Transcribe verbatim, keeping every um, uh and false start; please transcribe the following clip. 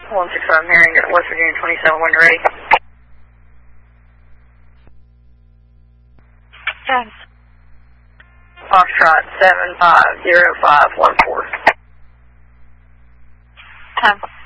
one six five, Herring, West Virginia, twenty-seven, when you're ready. Thanks. Foxtrot, seven five zero five one four. Ten.